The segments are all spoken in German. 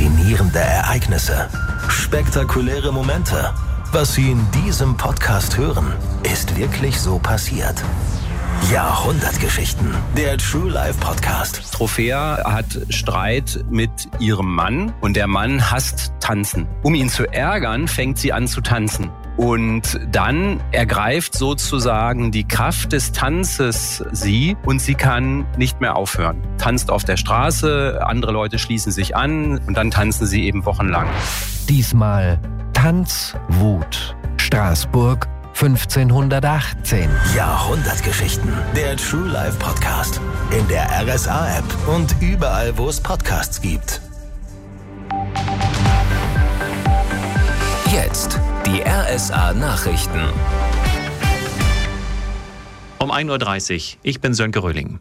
faszinierende Ereignisse, spektakuläre Momente. Was Sie in diesem Podcast hören, ist wirklich so passiert. Jahrhundertgeschichten, der True Life Podcast. Trophäa hat Streit mit ihrem Mann und der Mann hasst Tanzen. Um ihn zu ärgern, fängt sie an zu tanzen. Und dann ergreift sozusagen die Kraft des Tanzes sie und sie kann nicht mehr aufhören. Tanzt auf der Straße, andere Leute schließen sich an und dann tanzen sie eben wochenlang. Diesmal Tanzwut. Straßburg 1518. Jahrhundertgeschichten, der True Life Podcast. In der RSA-App und überall, wo es Podcasts gibt. Jetzt die RSA-Nachrichten. Um 1.30 Uhr. Ich bin Sönke Röhling.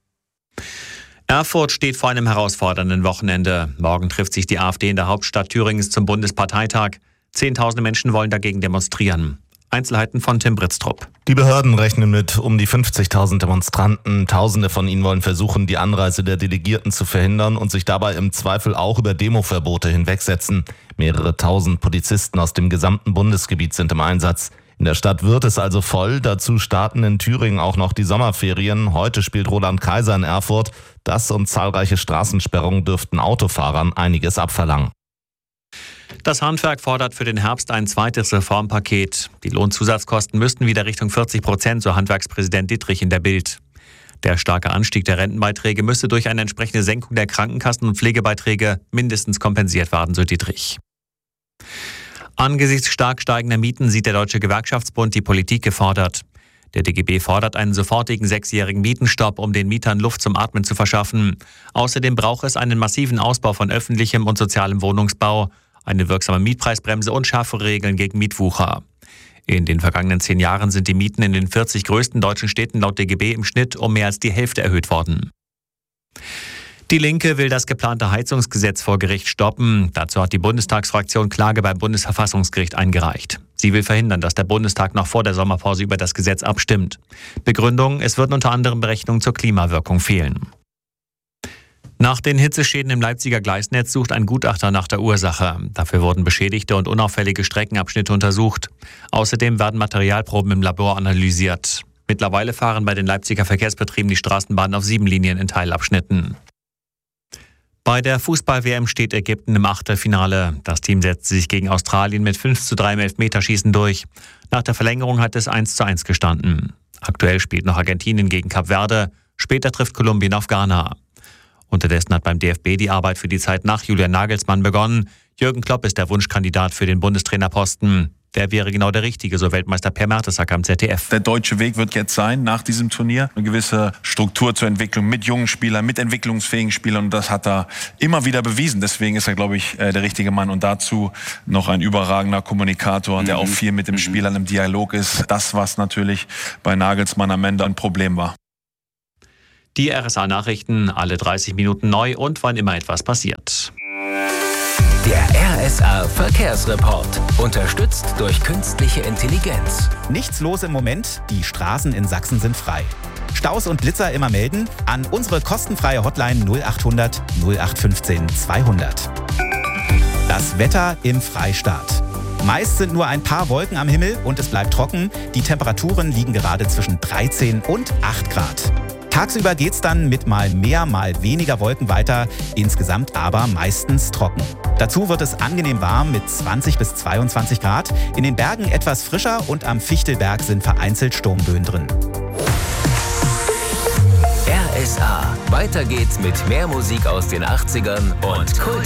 Erfurt steht vor einem herausfordernden Wochenende. Morgen trifft sich die AfD in der Hauptstadt Thüringens zum Bundesparteitag. Zehntausende Menschen wollen dagegen demonstrieren. Einzelheiten von Tim Britztrup. Die Behörden rechnen mit um die 50.000 Demonstranten. Tausende von ihnen wollen versuchen, die Anreise der Delegierten zu verhindern und sich dabei im Zweifel auch über Demoverbote hinwegsetzen. Mehrere tausend Polizisten aus dem gesamten Bundesgebiet sind im Einsatz. In der Stadt wird es also voll. Dazu starten in Thüringen auch noch die Sommerferien. Heute spielt Roland Kaiser in Erfurt. Das und zahlreiche Straßensperrungen dürften Autofahrern einiges abverlangen. Das Handwerk fordert für den Herbst ein zweites Reformpaket. Die Lohnzusatzkosten müssten wieder Richtung 40%, so Handwerkspräsident Dittrich in der Bild. Der starke Anstieg der Rentenbeiträge müsse durch eine entsprechende Senkung der Krankenkassen- und Pflegebeiträge mindestens kompensiert werden, so Dittrich. Angesichts stark steigender Mieten sieht der Deutsche Gewerkschaftsbund die Politik gefordert. Der DGB fordert einen sofortigen 6-jährigen Mietenstopp, um den Mietern Luft zum Atmen zu verschaffen. Außerdem braucht es einen massiven Ausbau von öffentlichem und sozialem Wohnungsbau, eine wirksame Mietpreisbremse und schärfere Regeln gegen Mietwucher. In den vergangenen 10 Jahren sind die Mieten in den 40 größten deutschen Städten laut DGB im Schnitt um mehr als die Hälfte erhöht worden. Die Linke will das geplante Heizungsgesetz vor Gericht stoppen. Dazu hat die Bundestagsfraktion Klage beim Bundesverfassungsgericht eingereicht. Sie will verhindern, dass der Bundestag noch vor der Sommerpause über das Gesetz abstimmt. Begründung: Es würden unter anderem Berechnungen zur Klimawirkung fehlen. Nach den Hitzeschäden im Leipziger Gleisnetz sucht ein Gutachter nach der Ursache. Dafür wurden beschädigte und unauffällige Streckenabschnitte untersucht. Außerdem werden Materialproben im Labor analysiert. Mittlerweile fahren bei den Leipziger Verkehrsbetrieben die Straßenbahnen auf 7 Linien in Teilabschnitten. Bei der Fußball-WM steht Ägypten im Achtelfinale. Das Team setzte sich gegen Australien mit 5:3 im Elfmeterschießen durch. Nach der Verlängerung hat es 1:1 gestanden. Aktuell spielt noch Argentinien gegen Kap Verde. Später trifft Kolumbien auf Ghana. Unterdessen hat beim DFB die Arbeit für die Zeit nach Julian Nagelsmann begonnen. Jürgen Klopp ist der Wunschkandidat für den Bundestrainerposten. Der wäre genau der Richtige, so Weltmeister Per Mertesacker am ZDF. Der deutsche Weg wird jetzt sein, nach diesem Turnier, eine gewisse Struktur zur Entwicklung mit jungen Spielern, mit entwicklungsfähigen Spielern. Und das hat er immer wieder bewiesen. Deswegen ist er, glaube ich, der richtige Mann. Und dazu noch ein überragender Kommunikator, der auch viel mit den Spielern im Dialog ist. Das, was natürlich bei Nagelsmann am Ende ein Problem war. Die RSA-Nachrichten, alle 30 Minuten neu und wann immer etwas passiert. Der RSA-Verkehrsreport. Unterstützt durch künstliche Intelligenz. Nichts los im Moment, die Straßen in Sachsen sind frei. Staus und Blitzer immer melden an unsere kostenfreie Hotline 0800 0815 200. Das Wetter im Freistaat. Meist sind nur ein paar Wolken am Himmel und es bleibt trocken. Die Temperaturen liegen gerade zwischen 13 und 8 Grad. Tagsüber geht's dann mit mal mehr, mal weniger Wolken weiter, insgesamt aber meistens trocken. Dazu wird es angenehm warm mit 20 bis 22 Grad, in den Bergen etwas frischer und am Fichtelberg sind vereinzelt Sturmböen drin. RSA. Weiter geht's mit mehr Musik aus den 80ern und Kult.